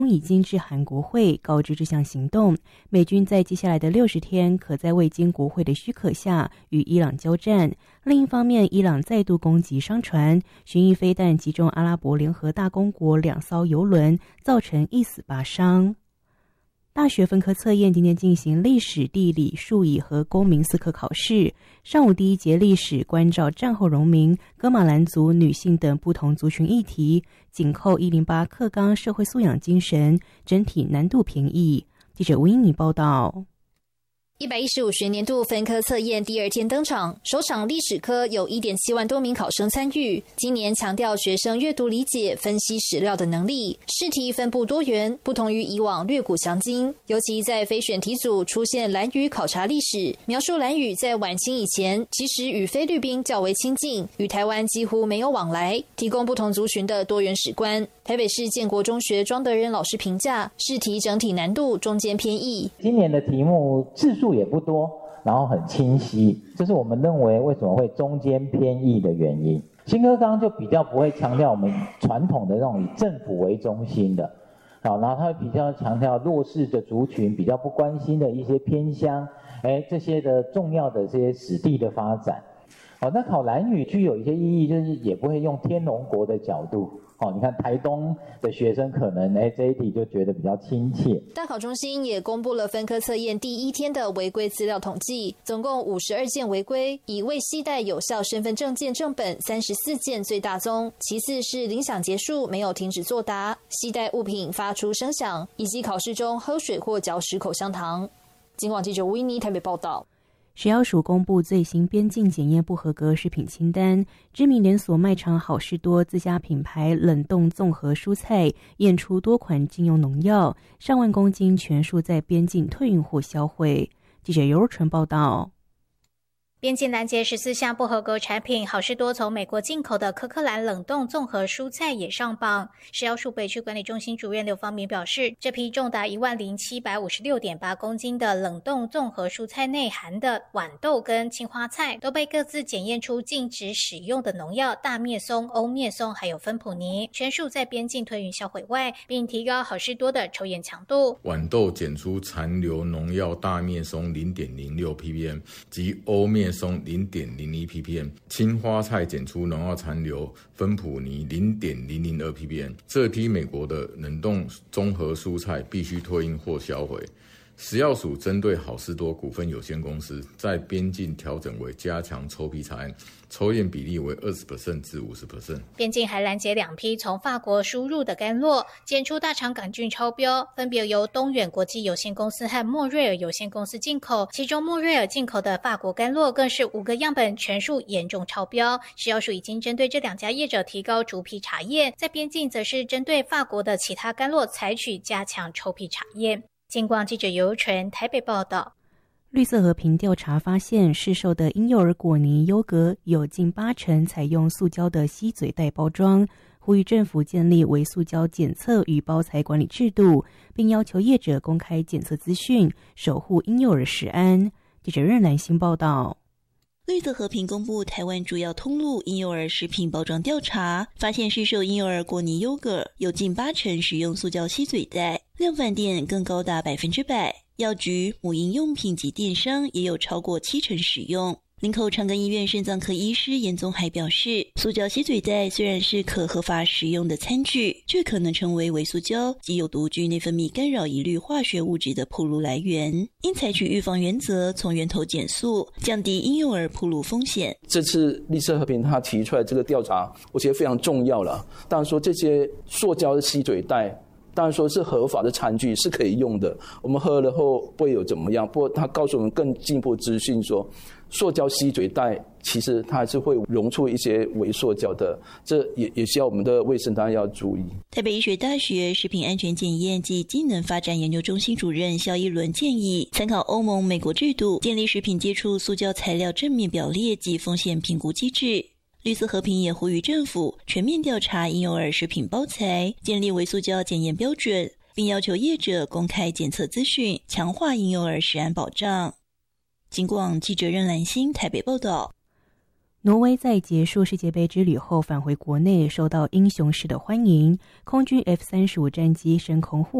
已经致函国会告知这项行动，美军在接下来的60天可在未经国会的许可下与伊朗交战。另一方面，伊朗再度攻击商船，巡弋飞弹击中阿拉伯联合大公国2艘邮轮，造成1死8伤。大学分科测验今天进行历史、地理、数理和公民4科考试。上午第一节历史关照战后荣民、噶玛兰族、女性等不同族群议题，紧扣108课纲社会素养精神，整体难度偏易。记者吴英妮报道。 115学年度分科测验第2天登场，首场历史科有1.7万多名考生参与。今年强调学生阅读理解、分析史料的能力，试题分布多元，不同于以往略古详今。尤其在非选题组出现兰屿考察历史，描述兰屿在晚清以前其实与菲律宾较为亲近，与台湾几乎没有往来，提供不同族群的多元史观。台北市建国中学庄德仁老师评价，试题整体难度中间偏易。 今年的题目字数也不多，然后很清晰，这是我们认为为什么会中间偏易的原因。新课纲就比较不会强调我们传统的那种以政府为中心的，然后它会比较强调弱势的族群比较不关心的一些偏乡，这些的重要的这些史地的发展。那考兰屿具有一些意义，就是也不会用天龙国的角度。你看台东的学生可能这一题就觉得比较亲切。 大考中心也公布了分科测验第1天的违规资料统计，总共52件违规，以未携带有效身份证件正本34件最大宗，其次是铃响结束没有停止作答，携带物品发出声响，以及考试中喝水或嚼食口香糖。警广记者吴依妮台北报道。 食药署公布最新边境检验不合格食品清单，知名连锁卖场好事多自家品牌冷冻综合蔬菜验出多款禁用农药，上万公斤全数在边境退运或销毁。记者尤若纯报道。 边境拦截14项不合格产品，好事多从美国进口的科克兰冷冻综合蔬菜也上榜。食药署北区管理中心主任刘芳明表示，这批重达10756.8公斤的冷冻综合蔬菜内含的豌豆跟青花菜都被各自检验出禁止使用的农药大叶松、欧叶松还有芬普尼，全数在边境退运销毁外，并提高好事多的抽验强度。 豌豆检出残留农药大叶松 0.06 ppm 及欧叶松 0.01 ppm， 青花菜检出农药残留芬普尼 0.002 ppm。 这批美国的冷冻综合蔬菜必须退运或销毁。食药署针对好事多股份有限公司在边境调整为加强抽批查案，抽验比例为 20% 至 50%。 边境还拦截2批从法国输入的甘露，检出大肠杆菌超标，分别由东远国际有限公司和莫瑞尔有限公司进口，其中莫瑞尔进口的法国甘露更是5个样本全数严重超标。食药署已经针对这2家业者提高逐批查验，在边境则是针对法国的其他甘露采取加强抽批查验。警广记者尤纯台北报道。 绿色和平调查发现，市售的婴幼儿果泥优格有近80%采用塑胶的吸嘴袋包装，呼吁政府建立微塑胶检测与包材管理制度，并要求业者公开检测资讯，守护婴幼儿食安。记者任兰新报道。 绿色和平公布台湾主要通路婴幼儿食品包装调查，发现市售婴幼儿果泥优格有近80%使用塑胶吸嘴袋，量贩店更高达100%，药局、母婴用品及电商也有超过70%使用。林口长庚医院肾脏科医师严宗海表示，塑胶吸嘴袋虽然是可合法使用的餐具，却可能成为微塑胶及有独具内分泌干扰一律化学物质的暴露来源，应采取预防原则，从源头减塑，降低婴幼儿暴露风险。 这次绿色和平他提出来这个调查，我觉得非常重要了。当然说这些塑胶的吸嘴袋，当然说是合法的餐具是可以用的，我们喝了后不会有怎么样。不过他告诉我们更进一步资讯说，塑胶吸嘴袋其实它还是会溶出一些微塑胶的，这也需要我们的卫生当然要注意。 台北医学大学食品安全检验及技能发展研究中心主任肖一伦建议，参考欧盟、美国制度，建立食品接触塑胶材料正面表列及风险评估机制。绿色和平也呼吁政府全面调查婴幼儿食品包材，建立微塑胶检验标准，并要求业者公开检测资讯，强化婴幼儿食安保障。警广记者任兰心台北报道。 挪威在结束世界杯之旅后返回国内，受到英雄式的欢迎，空军 F-35战机升空护